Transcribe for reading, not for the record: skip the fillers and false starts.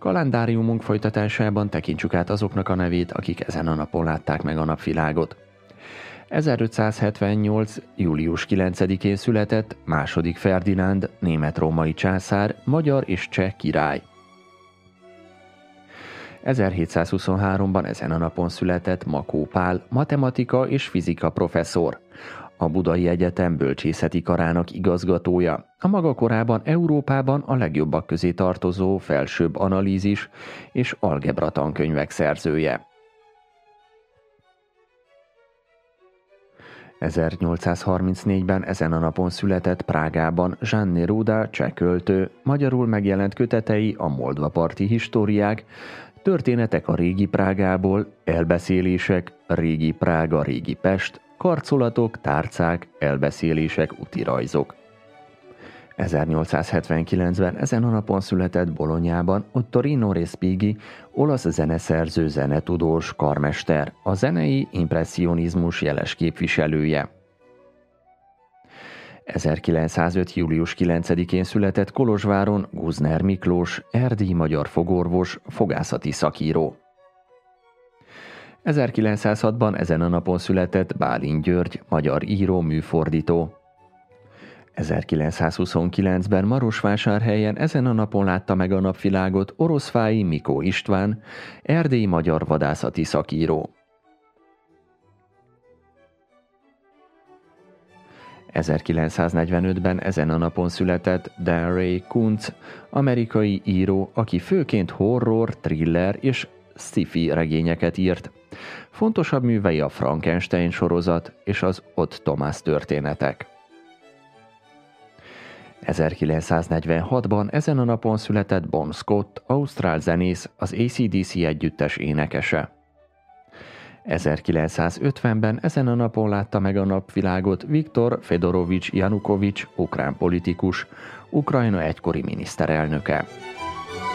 Kalendáriumunk folytatásában tekintsük át azoknak a nevét, akik ezen a napon látták meg a napvilágot. 1578. július 9-én született II. Ferdinánd, német-római császár, magyar és cseh király. 1723-ban ezen a napon született Makó Pál, matematika és fizika professzor, a Budai Egyetem bölcsészeti karának igazgatója, a maga korában Európában a legjobbak közé tartozó felsőbb analízis és algebra tankönyvek szerzője. 1834-ben ezen a napon született Prágában Jan Neruda, cseh költő, magyarul megjelent kötetei a Moldvaparti históriák, Történetek a régi Prágából, Elbeszélések, Régi Prága, Régi Pest, Karcolatok, tárcák, elbeszélések, útirajzok. 1879-ben ezen a napon született Bolonyában Ottorino Respighi, olasz zeneszerző, zenetudós, karmester, a zenei impresszionizmus jeles képviselője. 1905. július 9-én született Kolozsváron Guzner Miklós, erdélyi magyar fogorvos, fogászati szakíró. 1906-ban ezen a napon született Bálint György, magyar író, műfordító. 1929-ben Marosvásárhelyen ezen a napon látta meg a napvilágot Oroszfái Mikó István, erdélyi magyar vadászati szakíró. 1945-ben ezen a napon született Dan Ray Kuntz, amerikai író, aki főként horror, thriller és sci-fi regényeket írt. Fontosabb művei a Frankenstein sorozat és az Ott Thomas történetek. 1946-ban ezen a napon született Bon Scott, ausztrál zenész, az AC/DC együttes énekese. 1950-ben ezen a napon látta meg a napvilágot Viktor Fedorovics Janukovics, ukrán politikus, Ukrajna egykori miniszterelnöke.